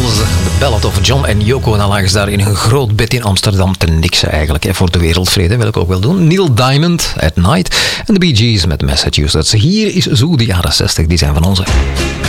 Beatles, de ballad of John en Yoko. En dan lagen ze daar in een groot bed in Amsterdam te niksen eigenlijk. Hè, voor de wereldvrede wil ik ook wel doen. Neil Diamond, At Night. En de Bee Gees met Massachusetts. Hier is zo de jaren 60, die zijn van onze.